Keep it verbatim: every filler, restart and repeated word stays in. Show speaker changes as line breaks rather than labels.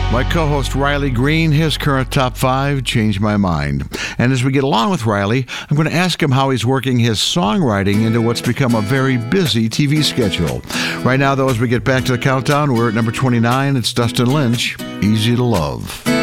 My co-host Riley Green, his current top five changed my mind. And as we get along with Riley, I'm going to ask him how he's working his songwriting into what's become a very busy T V schedule. Right now, though, as we get back to the countdown, we're at number twenty-nine. It's Dustin Lynch, Easy to Love.